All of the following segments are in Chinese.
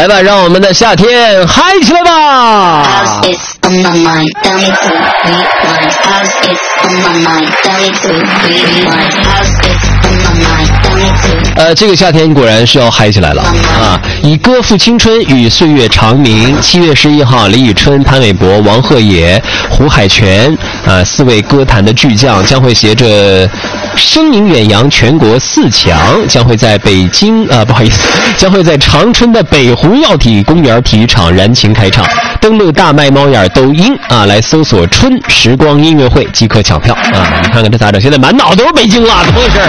来吧，让我们的夏天嗨起来吧！这个夏天果然是要嗨起来了啊！以歌赋青春，与岁月长鸣。7月11号，李宇春、潘玮柏、王鹤野、胡海泉4位歌坛的巨将将会携着声名远扬全国4强，将会在北京将会在长春的北湖药体公园体育场燃情开唱。登录大麦猫眼抖音来搜索春时光音乐会即可抢票啊！你看看这咋整？现在满脑都是北京了，怎么回事？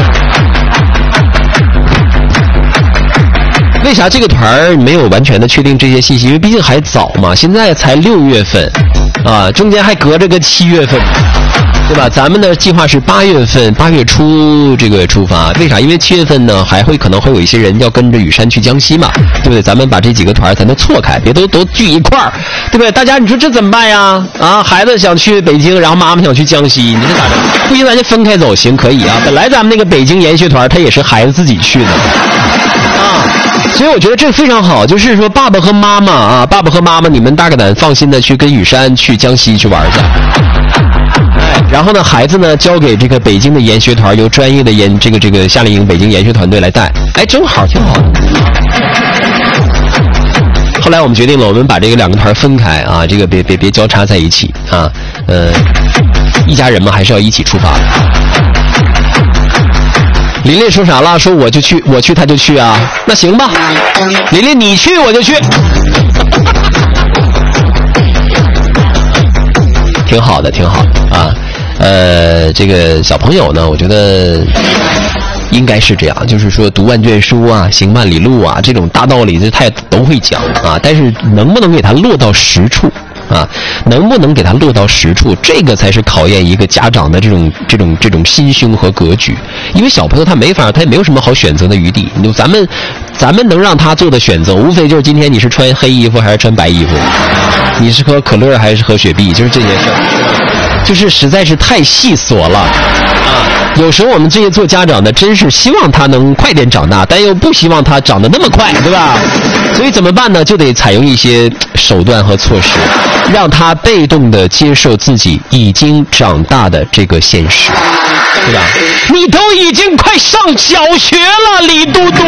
为啥这个团没有完全的确定这些信息？因为毕竟还早嘛，现在才6月份啊，中间还隔着个7月份，对吧？咱们的计划是8月份，8月初这个出发。为啥？因为7月份呢，可能会有一些人要跟着雨山去江西嘛，对不对？咱们把这几个团咱都错开，别都聚一块儿，对不对？大家你说这怎么办呀？啊，孩子想去北京，然后妈妈想去江西，你这咋整？不行，咱就分开走，行，可以啊。本来咱们那个北京研学团，他也是孩子自己去的啊。所以我觉得这非常好，就是说爸爸和妈妈你们大个胆放心的去跟雨山去江西去玩去。然后呢，孩子呢交给这个北京的研学团，由专业的这个夏令营北京研学团队来带，正好挺好的。后来我们决定了，我们把这个2个团分开啊，这个别交叉在一起啊，一家人嘛还是要一起出发的。琳琳说啥了？说我去他就去啊，那行吧，琳琳你去我就去。挺好的啊。这个小朋友呢，我觉得应该是这样，就是说读万卷书啊，行万里路啊，这种大道理他也都会讲啊，但是能不能给他落到实处啊？能不能给他落到实处，这个才是考验一个家长的这种心胸和格局。因为小朋友他也没有什么好选择的余地。咱们能让他做的选择，无非就是今天你是穿黑衣服还是穿白衣服，你是喝可乐还是喝雪碧，就是这些事儿，就是实在是太细琐了啊。有时候我们这些做家长的，真是希望他能快点长大，但又不希望他长得那么快，对吧？所以怎么办呢？就得采用一些手段和措施，让他被动的接受自己已经长大的这个现实，对吧？你都已经快上小学了，李嘟嘟。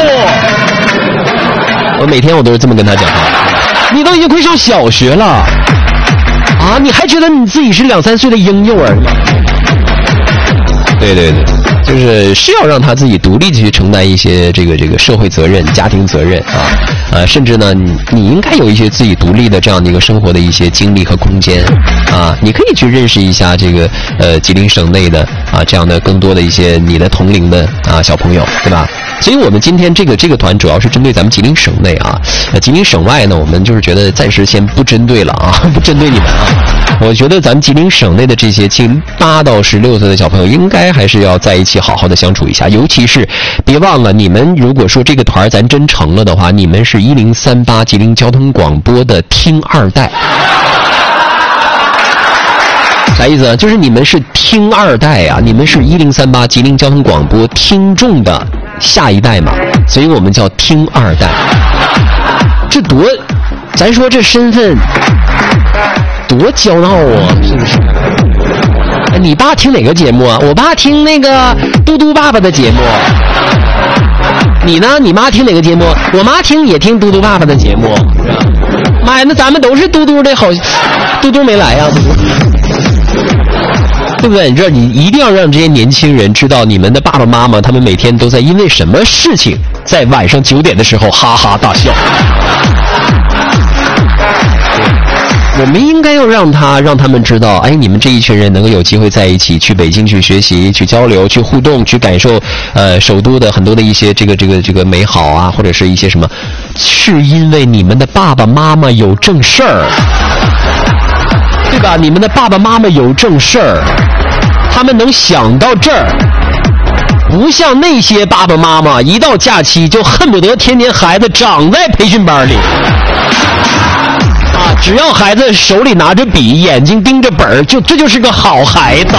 我每天我都是这么跟他讲话，你都已经快上小学了啊，你还觉得你自己是2、3岁的婴幼儿吗？对，就是要让他自己独立去承担一些这个社会责任、家庭责任啊，甚至呢，你应该有一些自己独立的这样的一个生活的一些经历和空间啊，你可以去认识一下这个吉林省内的这样的更多的一些你的同龄的小朋友，对吧？所以我们今天这个团主要是针对咱们吉林省内啊，吉林省外呢，我们就是觉得暂时先不针对了啊，不针对你们啊。我觉得咱们吉林省内的这些8到16岁的小朋友，应该还是要在一起好好的相处一下。尤其是别忘了，你们如果说这个团咱真成了的话，你们是1038吉林交通广播的听2代。啥意思啊？就是你们是听2代啊，你们是1038吉林交通广播听众的下一代嘛，所以我们叫听2代。这咱说这身份多骄傲啊，是不是？你爸听哪个节目啊？我爸听那个嘟嘟爸爸的节目。你呢？你妈听哪个节目？我妈也听嘟嘟爸爸的节目。妈呀，那咱们都是嘟嘟的好，嘟嘟没来呀，对不对？你一定要让这些年轻人知道，你们的爸爸妈妈他们每天都在因为什么事情在晚上9点的时候哈哈大笑。我们应该要让他们知道，你们这一群人能够有机会在一起去北京去学习、去交流、去互动、去感受首都的很多的一些这个美好啊，或者是一些什么，是因为你们的爸爸妈妈有正事儿，对吧？你们的爸爸妈妈有正事儿，他们能想到这儿，不像那些爸爸妈妈一到假期就恨不得天天孩子长在培训班里。只要孩子手里拿着笔，眼睛盯着本儿，这就是个好孩子。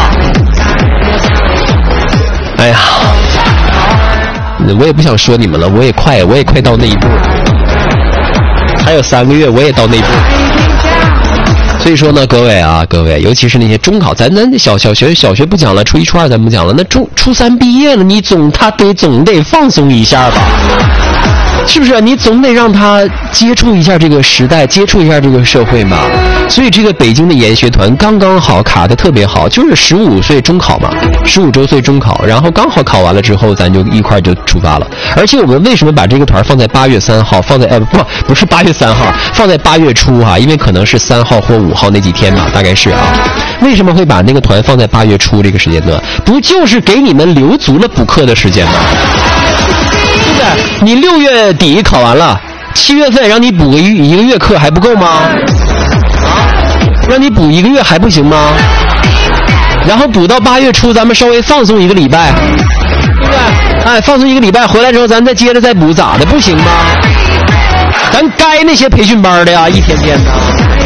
哎呀，我也不想说你们了，我也快到那一步了。 还有3个月我也到那步。所以说呢，各位，尤其是那些中考，咱小学不讲了，初1、初2咱不讲了，那初3毕业了，你总得放松一下吧。是不是？你总得让他接触一下这个时代，接触一下这个社会嘛。所以这个北京的研学团刚刚好卡得特别好，就是15岁中考嘛，15周岁中考，然后刚好考完了之后，咱就一块就出发了。而且我们为什么把这个团放在8月3号，放在不是8月3号，放在8月初啊？因为可能是3号或5号那几天嘛，大概是啊。为什么会把那个团放在8月初这个时间段？不就是给你们留足了补课的时间吗？对不对？你6月底考完了，7月份让你补个1个月课还不够吗？让你补1个月还不行吗？然后补到8月初，咱们稍微放松1个礼拜，对不对？哎，放松1个礼拜回来之后，咱再接着再补，咋的？不行吗？咱该那些培训班的呀，一天天的。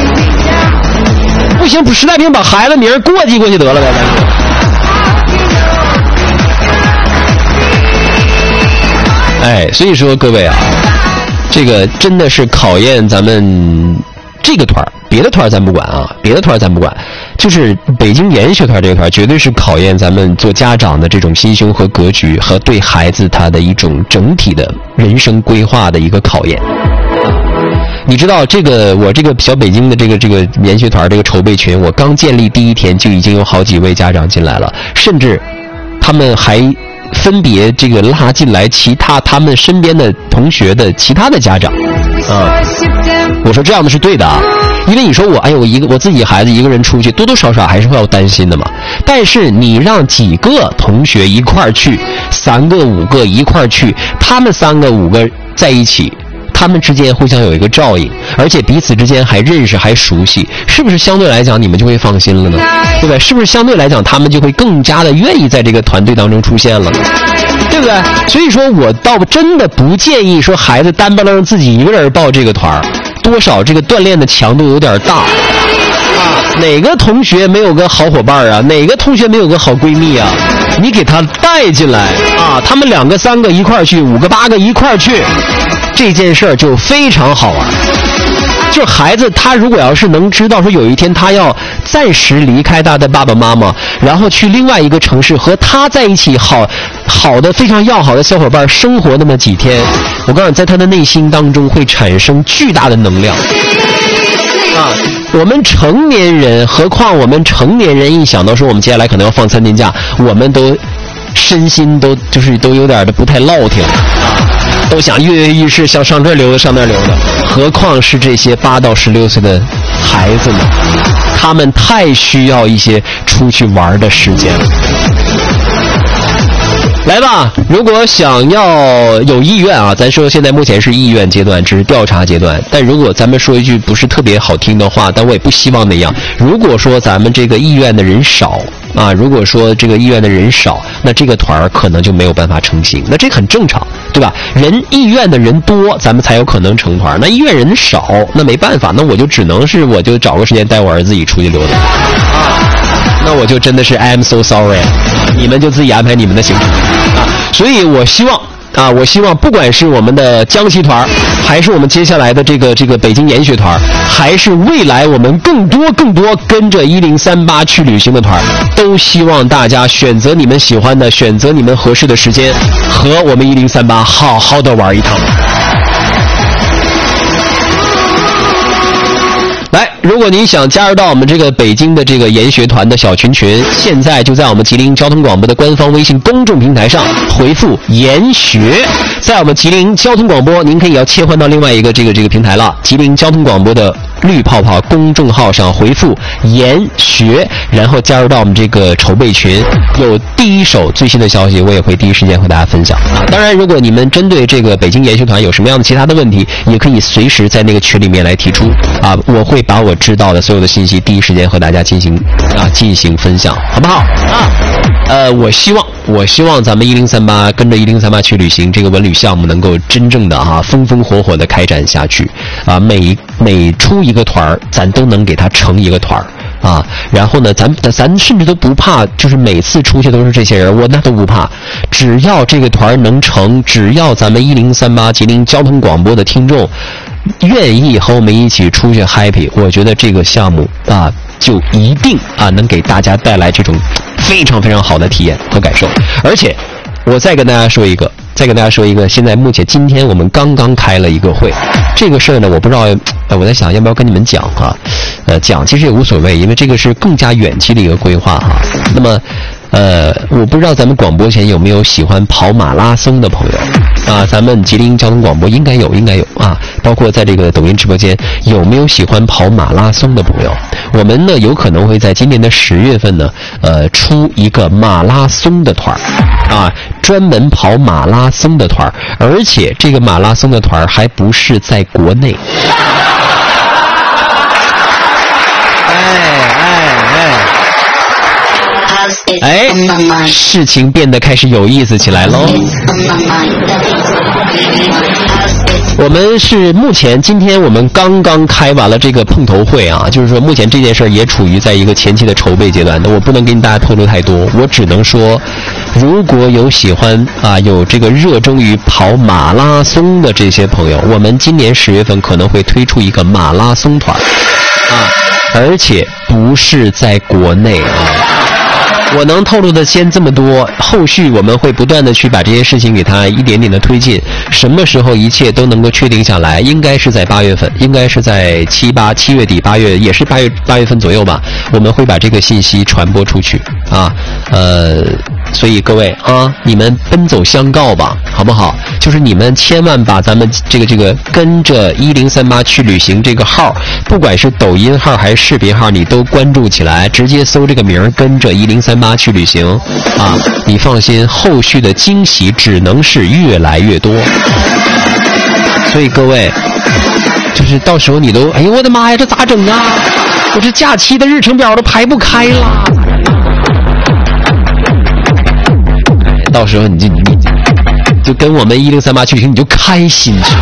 不行，实在不行把孩子名过继过去得了呗，咱就。哎，所以说各位啊，这个真的是考验咱们这个团，别的团咱不管啊，就是北京研学团这个团，绝对是考验咱们做家长的这种心胸和格局，和对孩子他的一种整体的人生规划的一个考验。你知道我这个小北京的这个研学团这个筹备群，我刚建立第1天就已经有好几位家长进来了，甚至他们还分别这个拉进来他们身边的同学的其他的家长啊。我说这样的是对的啊，因为你说我自己孩子一个人出去，多多少少还是会要担心的嘛。但是你让几个同学一块儿去，3个5个一块儿去，他们3个5个在一起，他们之间互相有一个照应，而且彼此之间还认识还熟悉，是不是相对来讲你们就会放心了呢？对不对？是不是相对来讲他们就会更加的愿意在这个团队当中出现了，对不对？所以说我倒真的不建议说孩子单不楞自己一个人报这个团，多少这个锻炼的强度有点大啊。哪个同学没有个好伙伴啊？哪个同学没有个好闺蜜啊？你给他带进来啊，他们2个3个一块去，5个8个一块去，这件事儿就非常好玩。就孩子他如果要是能知道说有一天他要暂时离开他的爸爸妈妈，然后去另外一个城市和他在一起好的非常要好的小伙伴生活那么几天，我告诉你，在他的内心当中会产生巨大的能量啊。我们成年人，何况我们成年人一想到说我们接下来可能要放3天假，我们都身心都有点的不太落挺啊，都想跃跃欲试，想上这溜达上那溜达。何况是这些8到16岁的孩子们，他们太需要一些出去玩的时间了。来吧，如果想要有意愿啊，咱说现在目前是意愿阶段，只是调查阶段。但如果咱们说一句不是特别好听的话，但我也不希望那样。如果说咱们这个意愿的人少啊，那这个团可能就没有办法成型，那这很正常，对吧？意愿的人多，咱们才有可能成团。那意愿人少，那没办法，那我就只能是我就找个时间带我儿子自己出去溜达啊。那我就真的是 I'm so sorry， 你们就自己安排你们的行程啊。所以我希望不管是我们的江西团，还是我们接下来的这个北京研学团，还是未来我们更多跟着1038去旅行的团，都希望大家选择你们喜欢的，选择你们合适的时间，和我们1038好好的玩一趟。来，如果您想加入到我们这个北京的这个研学团的小群，现在就在我们吉林交通广播的官方微信公众平台上回复研学，在我们吉林交通广播，您可以要切换到另外一个这个平台了，吉林交通广播的绿泡泡公众号上回复研学，然后加入到我们这个筹备群，有第一手最新的消息，我也会第一时间和大家分享啊。当然，如果你们针对这个北京研学团有什么样的其他的问题，也可以随时在那个群里面来提出啊，我会把我知道的所有的信息第一时间和大家进行分享，好不好啊？我希望咱们1038跟着1038去旅行这个文旅项目能够真正的风风火火的开展下去啊，每出一个团咱都能给它成一个团啊。然后呢，咱甚至都不怕，就是每次出去都是这些人，我那都不怕。只要这个团能成，只要咱们1038吉林交通广播的听众愿意和我们一起出去 happy， 我觉得这个项目啊，就一定啊能给大家带来这种非常非常好的体验和感受。而且我再跟大家说一个，现在目前今天我们刚刚开了一个会，这个事儿呢，我不知道，我在想要不要跟你们讲啊，讲其实也无所谓，因为这个是更加远期的一个规划哈。那么我不知道咱们广播前有没有喜欢跑马拉松的朋友啊？咱们吉林交通广播应该有啊，包括在这个抖音直播间有没有喜欢跑马拉松的朋友？我们呢有可能会在今年的10月份呢，出一个马拉松的团啊，专门跑马拉松的团，而且这个马拉松的团还不是在国内。事情变得开始有意思起来喽。我们是目前今天我们刚刚开完了这个碰头会啊，就是说目前这件事儿也处于在一个前期的筹备阶段的，我不能跟大家透露太多，我只能说，如果有喜欢啊有这个热衷于跑马拉松的这些朋友，我们今年10月份可能会推出一个马拉松团啊，而且不是在国内啊。我能透露的先这么多，后续我们会不断的去把这些事情给它一点点的推进，什么时候一切都能够确定下来，应该是在8月份，应该是在7月底8月，也是8月份左右吧，我们会把这个信息传播出去啊。所以各位啊，你们奔走相告吧，好不好？就是你们千万把咱们这个跟着1038去旅行这个号，不管是抖音号还是视频号，你都关注起来，直接搜这个名，跟着1038去旅行啊！你放心，后续的惊喜只能是越来越多。所以各位，就是到时候你都，哎呦我的妈呀，这咋整啊？我这假期的日程表都排不开了。到时候你就跟我们1038去旅行，你就开心去。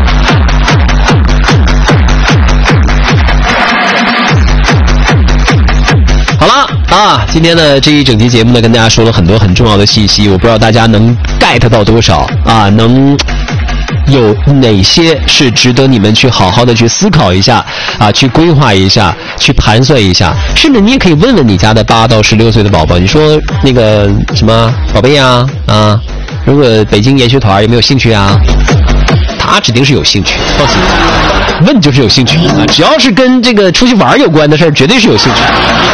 好了啊，今天的这一整期节目呢，跟大家说了很多很重要的信息，我不知道大家能 get 到多少啊，能有哪些是值得你们去好好的去思考一下啊，去规划一下，去盘算一下，甚至你也可以问问你家的8到16岁的宝宝，你说那个什么宝贝啊，如果北京研学团有没有兴趣啊？他指定是有兴趣，放心，问就是有兴趣啊，只要是跟这个出去玩有关的事儿，绝对是有兴趣。